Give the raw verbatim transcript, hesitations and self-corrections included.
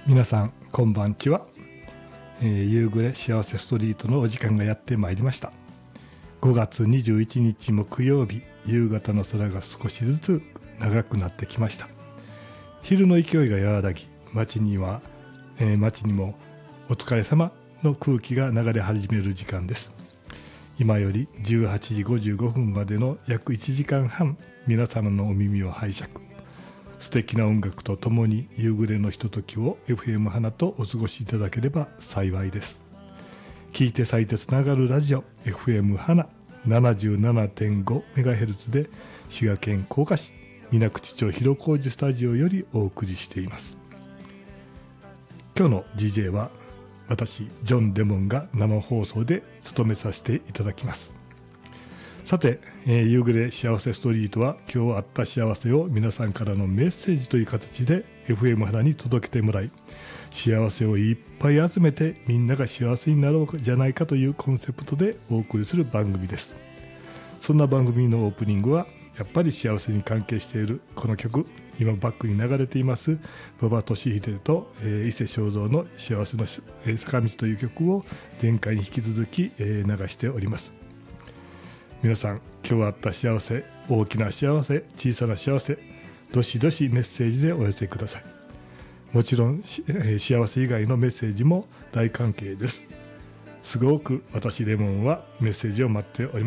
皆さんこんばんちは、えー、夕暮れ幸せストリートのお時間がやってまいりました。ごがつにじゅういちにち木曜日、夕方の空が少しずつ長くなってきました。昼の勢いが和らぎ、街には、えー、街にもお疲れ様の空気が流れ始める時間です。今よりじゅうはちじごじゅうごふんまでの約いちじかんはん、皆様のお耳を拝借、素敵な音楽とともに夕暮れのひとときを エフエム 花とお過ごしいただければ幸いです。聞いて咲いてつながるラジオ エフエム 花 ななじゅうななてんごメガヘルツ で滋賀県甲賀市水口町広小路スタジオよりお送りしています。今日の ディージェー は私ジョン・レモンが生放送で務めさせていただきます。さて、えー、夕暮れ幸せストリートは今日あった幸せを皆さんからのメッセージという形で エフエム 花に届けてもらい、幸せをいっぱい集めてみんなが幸せになろうじゃないかというコンセプトでお送りする番組です。そんな番組のオープニングはやっぱり幸せに関係しているこの曲、今バックに流れています馬場俊秀と、えー、伊勢正三の幸せの、えー、坂道という曲を前回に引き続き、えー、流しております。皆さん今日あった幸せ、大きな幸せ、小さな幸せ、どしどしメッセージでお寄せください。もちろん、えー、幸せ以外のメッセージも大歓迎です。すごく私レモンはメッセージを待っております。